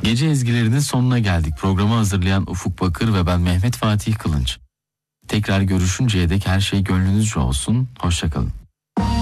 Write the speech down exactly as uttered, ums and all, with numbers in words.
Gece ezgilerinin sonuna geldik. Programı hazırlayan Ufuk Bakır ve ben Mehmet Fatih Kılınç. Tekrar görüşünceye dek her şey gönlünüzce olsun. Hoşça kalın.